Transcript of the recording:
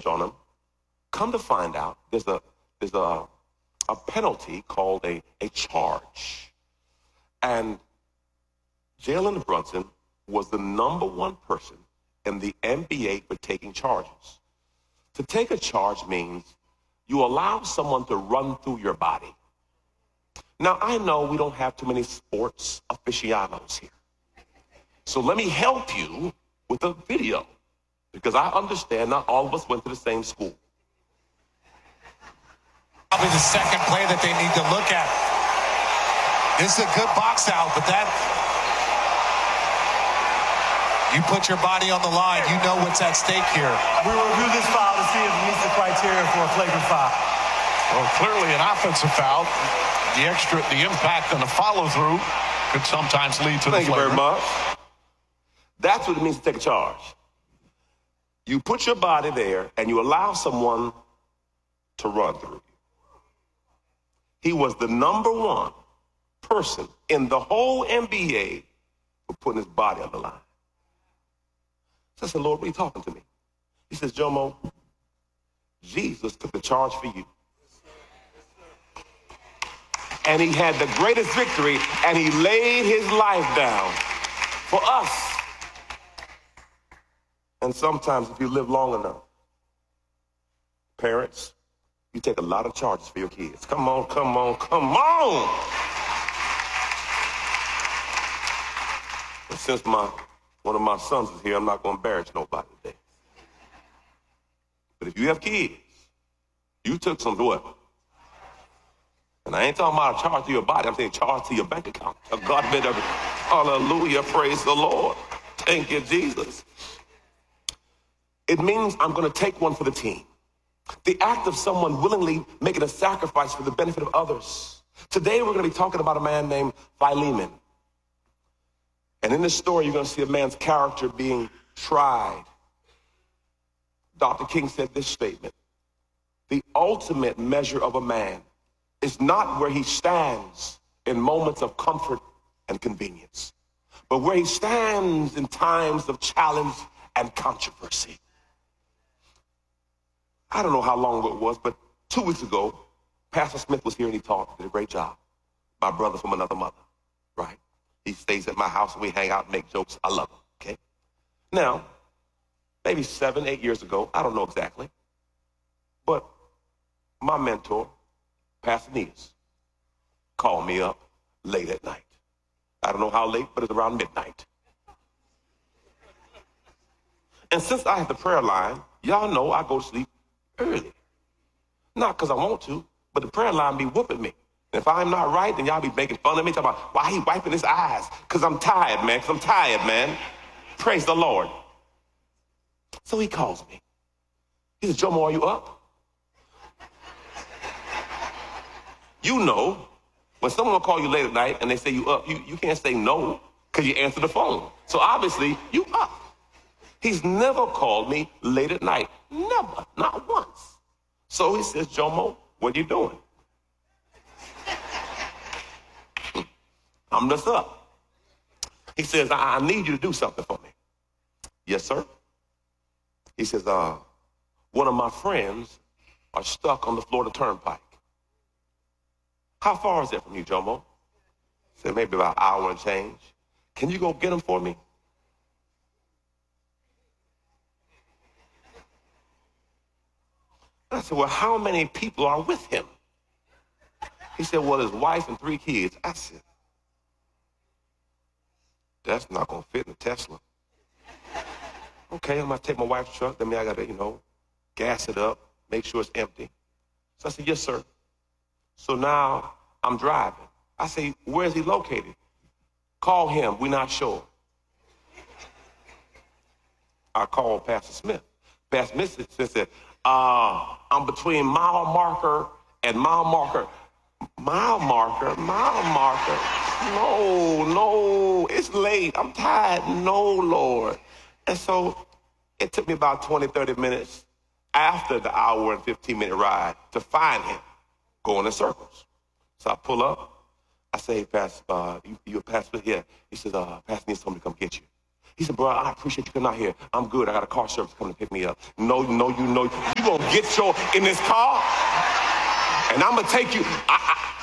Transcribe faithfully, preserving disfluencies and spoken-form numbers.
research on him. Come to find out, there's a there's a, a penalty called a, a charge. And Jalen Brunson was the number one person in the N B A for taking charges. To take a charge means you allow someone to run through your body. Now, I know we don't have too many sports aficionados here. So let me help you with a video, because I understand not all of us went to the same school. Probably the second play that they need to look at. This is a good box out, but that, you put your body on the line, you know what's at stake here. We will review this foul to see if it meets the criteria for a flagrant foul. Well, clearly an offensive foul. The extra, the impact and the follow-through could sometimes lead to Thank the flagrant. you very much. That's what it means to take a charge. You put your body there and you allow someone to run through you. He was the number one person in the whole N B A for putting his body on the line. So I said, Lord, what are you talking to me? He says, Jomo, Jesus took the charge for you. And he had the greatest victory, and he laid his life down for us. And sometimes if you live long enough, parents, you take a lot of charges for your kids. Come on, come on, come on. And since my one of my sons is here, I'm not going to embarrass nobody today. But if you have kids, you took some to what? And I ain't talking about a charge to your body. I'm saying charge to your bank account. Oh, God be every. Hallelujah. Praise the Lord. Thank you, Jesus. It means I'm going to take one for the team. The act of someone willingly making a sacrifice for the benefit of others. Today we're going to be talking about a man named Philemon. And in this story, you're going to see a man's character being tried. Doctor King said this statement: the ultimate measure of a man is not where he stands in moments of comfort and convenience, but where he stands in times of challenge and controversy. I don't know how long it was, but two weeks ago, Pastor Smith was here and he talked, did a great job. My brother from another mother, right? He stays at my house and we hang out and make jokes. I love him, okay? Now, maybe seven, eight years ago, I don't know exactly, but my mentor, Pastor Neas, called me up late at night. I don't know how late, but it's around midnight. And since I have the prayer line, y'all know I go to sleep early. Not because I want to, but the prayer line be whooping me. And if I'm not right, then y'all be making fun of me, talking about why he wiping his eyes. Because I'm tired, man, because I'm tired, man. Praise the Lord. So he calls me. He says, Jomo, are you up? You know, when someone call you late at night and they say you up, you, you can't say no because you answer the phone. So obviously, you up. He's never called me late at night. Never, not once. So he says, Jomo, what are you doing? I'm just up. He says, I, I need you to do something for me. Yes, sir. He says, uh, one of my friends are stuck on the Florida Turnpike. How far is that from you, Jomo? He said, maybe about an hour and change. Can you go get them for me? I said, well, how many people are with him? He said, well, his wife and three kids. I said, that's not going to fit in a Tesla. Okay, I'm going to take my wife's truck. Then I got to, you know, gas it up, make sure it's empty. So I said, yes, sir. So now I'm driving. I say, where is he located? Call him. We're not sure. I called Pastor Smith. Pastor Smith said, uh, I'm between mile marker and mile marker. Mile marker, mile marker. No, no, it's late. I'm tired. No, Lord. And so it took me about twenty, thirty minutes after the hour and fifteen minute ride to find him, going in circles. So I pull up. I say, hey, Pastor, uh, you, you're a pastor here. He says, uh, Pastor needs someone to come get you. He said, bro, I appreciate you coming out here. I'm good. I got a car service coming to pick me up. No, no, you know, you gonna get your in this car, and I'm gonna take you. I,